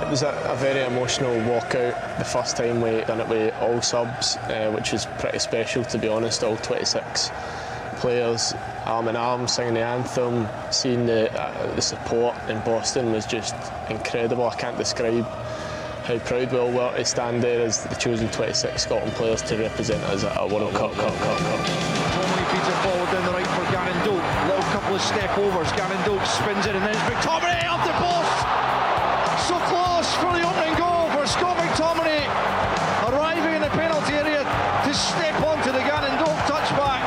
was a very emotional walkout. The first time we done it with all subs, which was pretty special, to be honest. All 26 players arm in arm singing the anthem. Seeing the support in Boston was just incredible. I can't describe how proud we all were to stand there as the chosen 26 Scotland players to represent us at a World Cup. McTominay feeds it forward down the right for Gavin Doak. Little couple of step overs. Gavin Doak spins it and then it's McTominay off the post. So close for the opening goal for Scott McTominay, arriving in the penalty area to step onto the Gavin Doak touchback,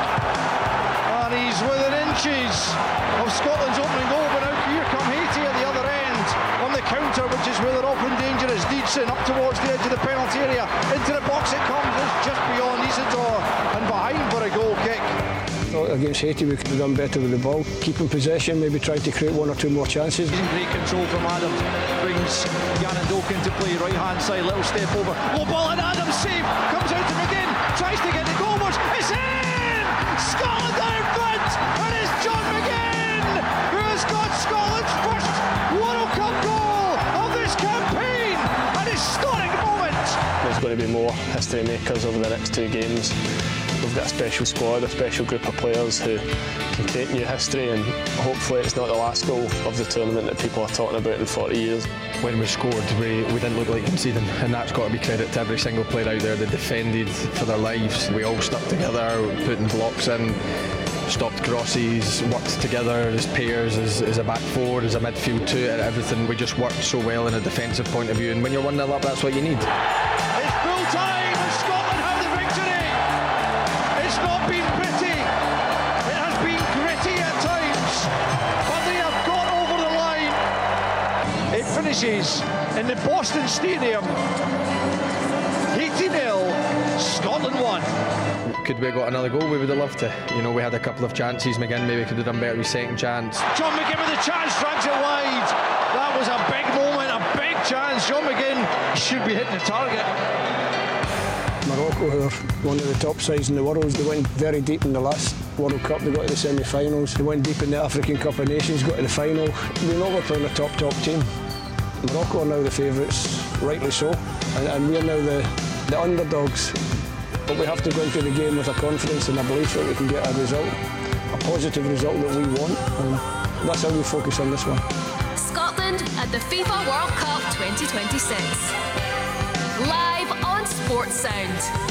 and he's within inches of Scotland's opening goal. But now here come Haiti at the other end on the counter, which is where they're often dangerous. Deedson up towards the edge of the penalty area, into the box it comes. It's just beyond Isidore and behind for a goal kick. Against Haiti we could have done better with the ball, keeping possession, maybe try to create one or two more chances. Great control from Adams, brings Gavin Doak into play, right hand side, little step over, low ball and Adams save, comes out to McGinn, tries to get the goal, it's in! Scotland are in front, and it's John McGinn who has got Scotland's first World Cup goal of this campaign, an historic moment. There's going to be more history makers over the next two games. We've got a special squad, a special group of players who can create new history, and hopefully it's not the last goal of the tournament that people are talking about in 40 years. When we scored, we didn't look like conceding, and that's got to be credit to every single player out there. They defended for their lives. We all stuck together, putting blocks in, stopped crosses, worked together as pairs, as a back four, as a midfield two, and everything. We just worked so well in a defensive point of view, and when you're 1-0 up, that's what you need. It's full time and Scotland have the victory. It's not been pretty, it has been gritty at times, but they have got over the line. It finishes in the Boston Stadium, 80-0, Scotland 1. Could we have got another goal? We would have loved to. You know, we had a couple of chances. McGinn maybe could have done better with second chance. John McGinn with a chance, drags it wide. That was a big moment, a big chance. John McGinn should be hitting the target. Morocco, who are one of the top sides in the world, they went very deep in the last World Cup. They got to the semi-finals. They went deep in the African Cup of Nations, got to the final. We know we're playing a top team. Morocco are now the favourites, rightly so, and we're now the underdogs. But we have to go into the game with a confidence and a belief that we can get a result, a positive result that we want, and that's how we focus on this one. Scotland at the FIFA World Cup 2026. Live on Sports Sound.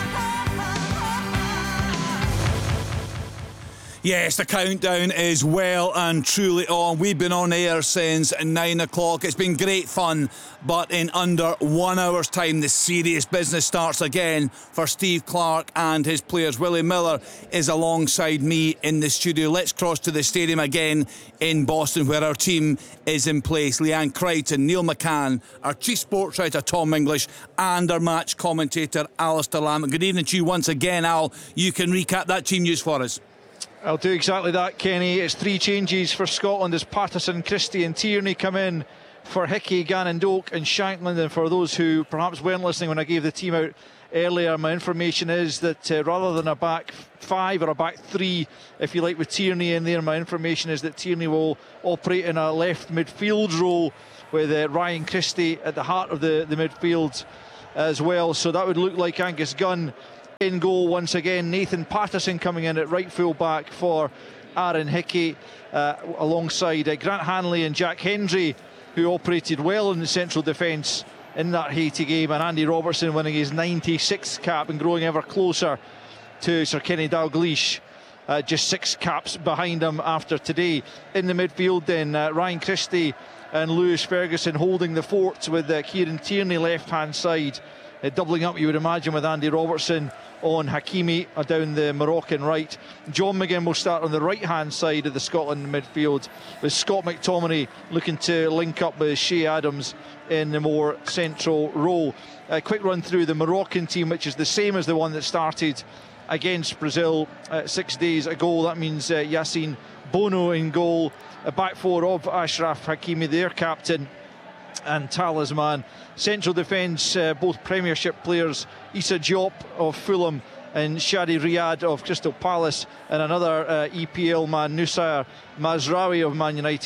Yes, the countdown is well and truly on. We've been on air since 9 o'clock. It's been great fun, but in under 1 hour's time, the serious business starts again for Steve Clarke and his players. Willie Miller is alongside me in the studio. Let's cross to the stadium again in Boston, where our team is in place. Leanne Crichton, Neil McCann, our chief sports writer Tom English, and our match commentator Alistair Lamb. Good evening to you once again, Al. You can recap that team news for us. I'll do exactly that, Kenny. It's three changes for Scotland as Patterson, Christie and Tierney come in for Hickey, Gannon Doak and Shankland. And for those who perhaps weren't listening when I gave the team out earlier, my information is that rather than a back five or a back three, if you like, with Tierney in there, my information is that Tierney will operate in a left midfield role with Ryan Christie at the heart of the midfield as well. So that would look like Angus Gunn in goal once again. Nathan Patterson coming in at right full back for Aaron Hickey, alongside Grant Hanley and Jack Hendry, who operated well in the central defence in that Haiti game, and Andy Robertson winning his 96th cap and growing ever closer to Sir Kenny Dalglish, just 6 caps behind him after today. In the midfield then, Ryan Christie and Lewis Ferguson holding the fort, with Kieran Tierney left hand side, doubling up, you would imagine, with Andy Robertson on Hakimi down the Moroccan right. John McGinn will start on the right hand side of the Scotland midfield, with Scott McTominay looking to link up with Shea Adams in the more central role. A quick run through the Moroccan team, which is the same as the one that started against Brazil 6 days ago. That means Yassine Bono in goal, a back four of Achraf Hakimi, their captain and talisman. Central defence, both Premiership players, Issa Diop of Fulham and Shadi Riyad of Crystal Palace, and another EPL man, Nusayr Mazraoui of Man United,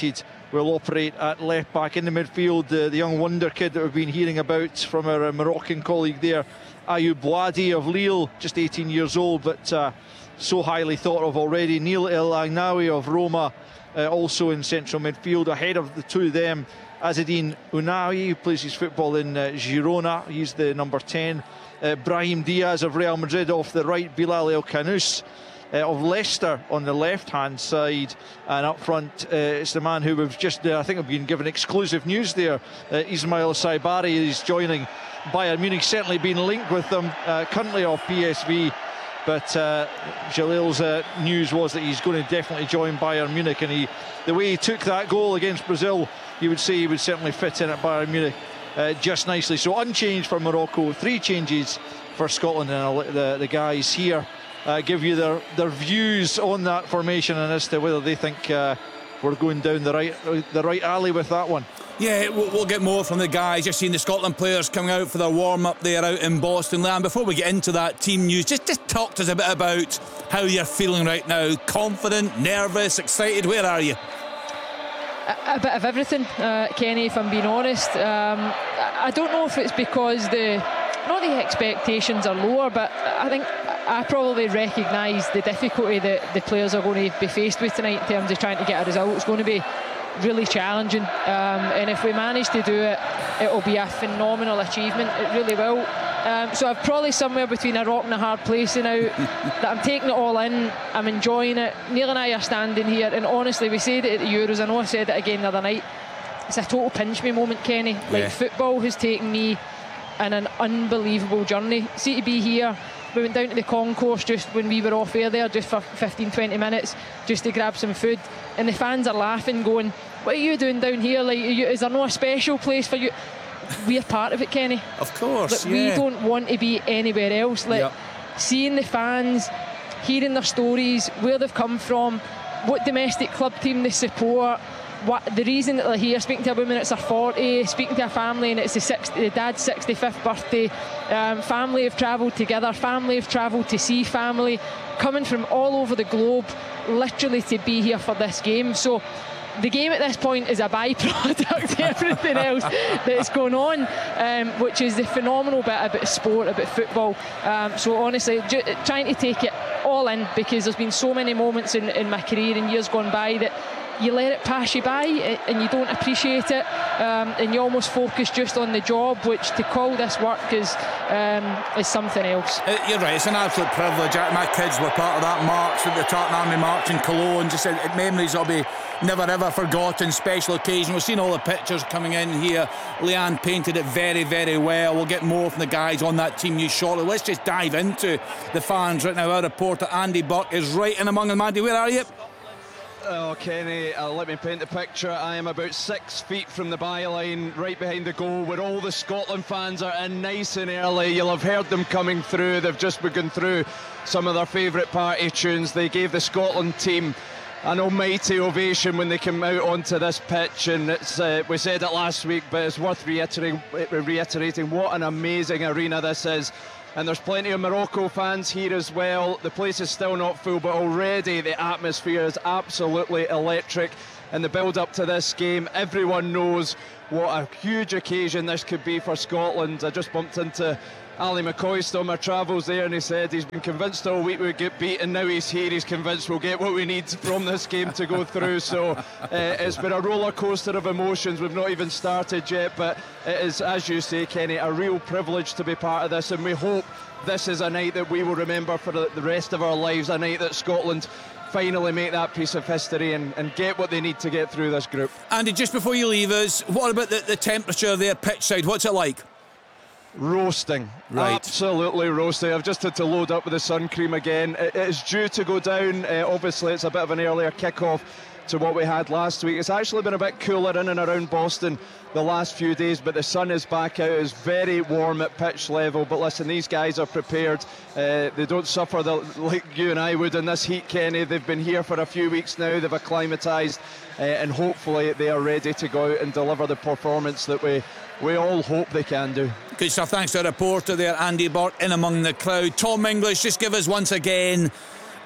will operate at left back. In the midfield, the young wonder kid that we've been hearing about from our Moroccan colleague there, Ayoub Boadi of Lille, just 18 years old, but so highly thought of already. Neil El Agnawi of Roma, also in central midfield. Ahead of the two of them, Azzedine Ounahi, who plays his football in Girona. He's the number 10. Brahim Diaz of Real Madrid off the right. Bilal El Khanous of Leicester on the left-hand side, and up front it's the man who we've just I think we've been given exclusive news there, Ismail Saibari is joining Bayern Munich, certainly been linked with them, currently off PSV, but Jalil's news was that he's going to definitely join Bayern Munich, and the way he took that goal against Brazil, you would say he would certainly fit in at Bayern Munich just nicely. So unchanged for Morocco, 3 changes for Scotland, and the guys here give you their views on that formation and as to whether they think we're going down the right alley with that one. Yeah, we'll get more from the guys. Just seen the Scotland players coming out for their warm-up there out in Boston. Leanne, before we get into that team news, just talk to us a bit about how you're feeling right now. Confident, nervous, excited? Where are you? A bit of everything, Kenny, if I'm being honest. I don't know if it's because not the expectations are lower, but I think I probably recognise the difficulty that the players are going to be faced with tonight in terms of trying to get a result. It's going to be really challenging, and if we manage to do it, it'll be a phenomenal achievement. It really will. So I'm probably somewhere between a rock and a hard place now. That I'm taking it all in, I'm enjoying it. Neil and I are standing here, and honestly, we said it at the Euros, I know I said it again the other night, it's a total pinch me moment, Kenny. Like, football has taken me on an unbelievable journey. See, to be here, we went down to the concourse just when we were off air there, just for 15-20 minutes, just to grab some food, and the fans are laughing, going, what are you doing down here? Like, is there no a special place for you? We're part of it, Kenny. Of course. Like, we don't want to be anywhere else. Like, seeing the fans, hearing their stories, where they've come from, what domestic club team they support, what the reason that they're here, speaking to a woman it's her 40, speaking to a family and it's the dad's 65th birthday, family have travelled together, family have travelled to see family, coming from all over the globe literally to be here for this game. So the game at this point is a byproduct to everything else that's going on, which is the phenomenal bit about sport, about football. So honestly, trying to take it all in, because there's been so many moments in my career in years gone by that you let it pass you by and you don't appreciate it, and you almost focus just on the job, which to call this work is something else. You're right, it's an absolute privilege. My kids were part of that march, the Tartan Army March in Cologne. Just memories will be never ever forgotten. Special occasion. We've seen all the pictures coming in here. Leanne painted it very, very well. We'll get more from the guys on that team news shortly. Let's just dive into the fans right now. Our reporter Andy Burke is right in among them. Andy, where are you? Oh, Kenny, let me paint the picture. I am about 6 feet from the byline, right behind the goal, where all the Scotland fans are in nice and early. You'll have heard them coming through. They've just begun through some of their favourite party tunes. They gave the Scotland team an almighty ovation when they came out onto this pitch, and it's we said it last week, but it's worth reiterating what an amazing arena this is. And there's plenty of Morocco fans here as well. The place is still not full, but already the atmosphere is absolutely electric. And the build-up to this game, everyone knows what a huge occasion this could be for Scotland. I just bumped into Ali McCoy still on my travels there, and he said he's been convinced all week we'd get beat, and now he's here, he's convinced we'll get what we need from this game to go through. So it's been a roller coaster of emotions. We've not even started yet, but it is, as you say, Kenny, a real privilege to be part of this, and we hope this is a night that we will remember for the rest of our lives, a night that Scotland finally make that piece of history and get what they need to get through this group. Andy, just before you leave us, what about the temperature there pitch side? What's it like? Roasting, right. Absolutely roasting. I've just had to load up with the sun cream again. It is due to go down. Obviously, it's a bit of an earlier kick-off to what we had last week. It's actually been a bit cooler in and around Boston the last few days, but the sun is back out. It's very warm at pitch level, but listen, these guys are prepared. They don't suffer like you and I would in this heat, Kenny. They've been here for a few weeks now. They've acclimatised, and hopefully they are ready to go out and deliver the performance that we all hope they can do. Good stuff. Thanks to our reporter there, Andy Burke, in among the crowd. Tom English, just give us once again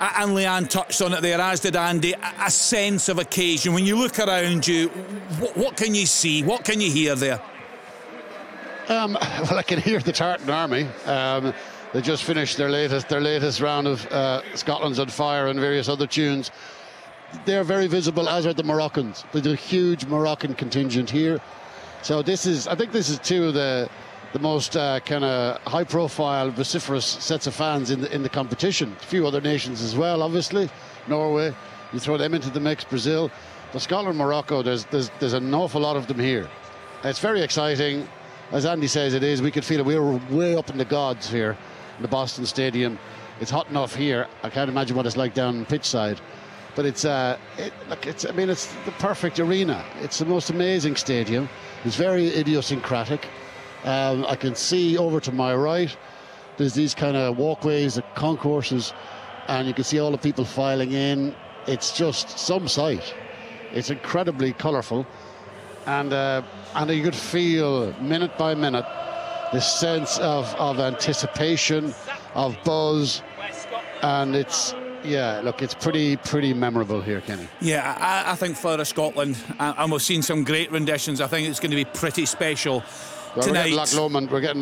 And Leanne touched on it there, as did Andy, a sense of occasion. When you look around you, what can you see? What can you hear there? Well, I can hear the Tartan Army. They just finished their latest round of Scotland's on Fire and various other tunes. They're very visible, as are the Moroccans. There's a huge Moroccan contingent here. So I think this is two of the most kind of high-profile, vociferous sets of fans in the competition. A few other nations as well, obviously. Norway, you throw them into the mix, Brazil. But Scotland, Morocco, there's an awful lot of them here. It's very exciting. As Andy says, it is. We could feel it. We were way up in the gods here in the Boston Stadium. It's hot enough here. I can't imagine what it's like down pitch side. But it's the perfect arena. It's the most amazing stadium. It's very idiosyncratic. I can see over to my right, there's these kind of walkways, the concourses, and you can see all the people filing in. It's just some sight. It's incredibly colourful, and you could feel minute by minute this sense of anticipation, of buzz, and it's pretty memorable here, Kenny. Yeah, I think Flower of Scotland, and we've seen some great renditions. I think it's going to be pretty special tonight. We're getting